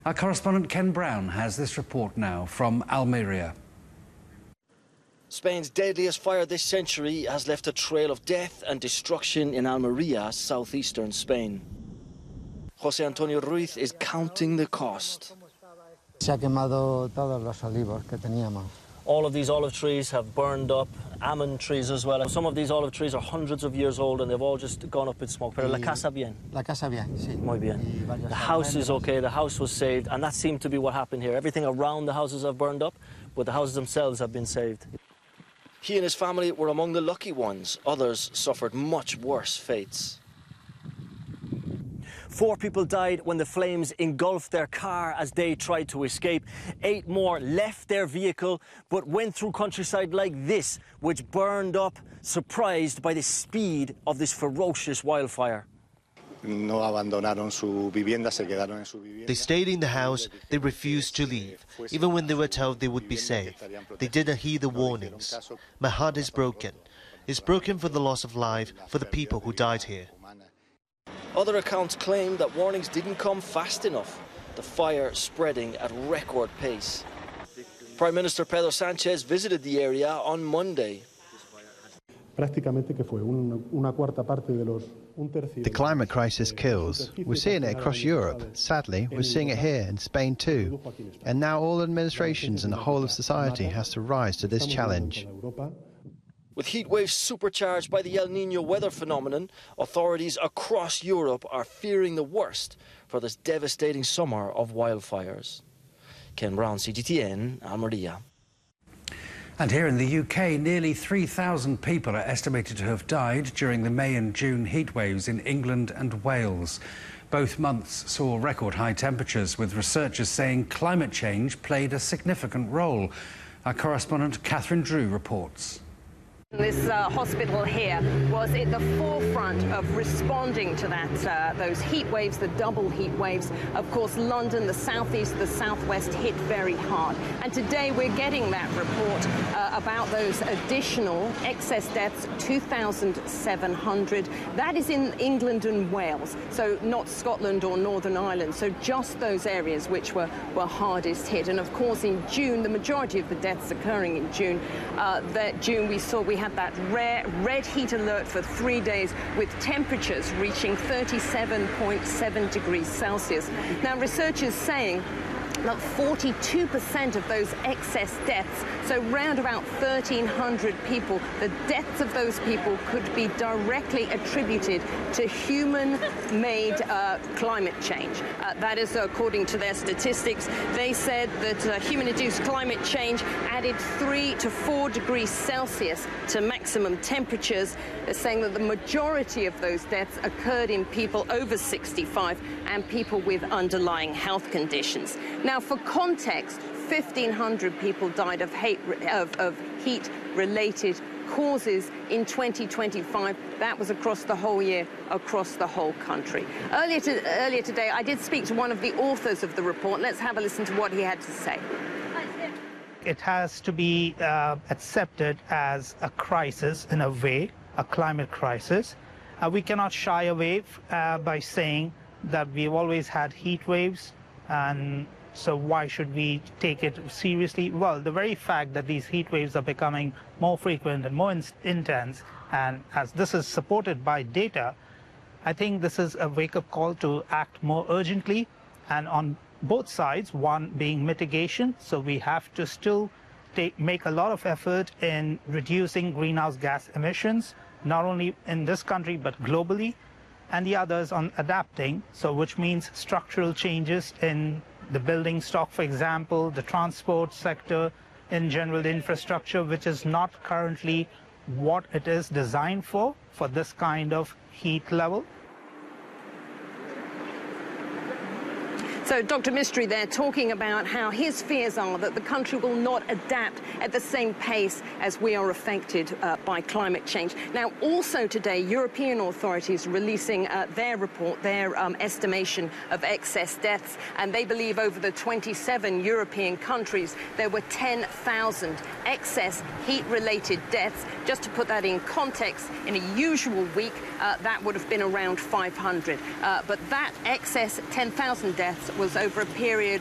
Our correspondent Ken Brown has this report now from Almeria. Spain's deadliest fire this century has left a trail of death and destruction in Almeria, southeastern Spain. José Antonio Ruiz is counting the cost. Se ha quemado todos los olivos que teníamos. All of these olive trees have burned up, almond trees as well. Some of these olive trees are hundreds of years old and they've all just gone up in smoke. Pero la casa bien. La casa bien, sí. Muy bien. The house is okay, the house was saved, and that seemed to be what happened here. Everything around the houses have burned up, but the houses themselves have been saved. He and his family were among the lucky ones. Others suffered much worse fates. 4 people died when the flames engulfed their car as they tried to escape. 8 more left their vehicle but went through countryside like this, which burned up, surprised by the speed of this ferocious wildfire. They stayed in the house, they refused to leave, even when they were told they would be safe. They didn't heed the warnings. My heart is broken. It's broken for the loss of life, for the people who died here. Other accounts claim that warnings didn't come fast enough, the fire spreading at record pace. Prime Minister Pedro Sánchez visited the area on Monday. The climate crisis kills. We're seeing it across Europe. Sadly, we're seeing it here in Spain too. And now all administrations and the whole of society has to rise to this challenge. With heat waves supercharged by the El Niño weather phenomenon, authorities across Europe are fearing the worst for this devastating summer of wildfires. Ken Brown, CGTN, Almeria. And here in the UK, nearly 3,000 people are estimated to have died during the May and June heat waves in England and Wales. Both months saw record high temperatures, with researchers saying climate change played a significant role. Our correspondent Catherine Drew reports. This hospital here was at the forefront of responding to those heat waves, the double heat waves. Of course, London, the southeast, the southwest hit very hard. And today we're getting that report about those additional excess deaths, 2,700. That is in England and Wales, so not Scotland or Northern Ireland. So just those areas which were hardest hit. And of course, in June, the majority of the deaths occurring in June. We had that rare red heat alert for 3 days with temperatures reaching 37.7 degrees Celsius. Now, researchers saying that 42% of those excess deaths, so round about 1,300 people, the deaths of those people could be directly attributed to human-made climate change. That is according to their statistics. They said that human-induced climate change added 3 to 4 degrees Celsius to maximum temperatures. They're saying that the majority of those deaths occurred in people over 65 and people with underlying health conditions. Now, for context, 1,500 people died of heat-related causes in 2025. That was across the whole year, across the whole country. Earlier today, I did speak to one of the authors of the report. Let's have a listen to what he had to say. It has to be accepted as a crisis in a way, a climate crisis. We cannot shy away by saying that we've always had heat waves, and so why should we take it seriously? Well, the very fact that these heat waves are becoming more frequent and more intense, and as this is supported by data, I think this is a wake-up call to act more urgently, and on both sides, one being mitigation, so we have to still make a lot of effort in reducing greenhouse gas emissions, not only in this country but globally, and the others on adapting, so which means structural changes in the building stock, for example, the transport sector, in general, the infrastructure, which is not currently what it is designed for this kind of heat level. So Dr. Mistry there talking about how his fears are that the country will not adapt at the same pace as we are affected by climate change. Now, also today, European authorities releasing their report, their estimation of excess deaths, and they believe over the 27 European countries there were 10,000 excess heat-related deaths. Just to put that in context, in a usual week, that would have been around 500. But that excess 10,000 deaths was over a period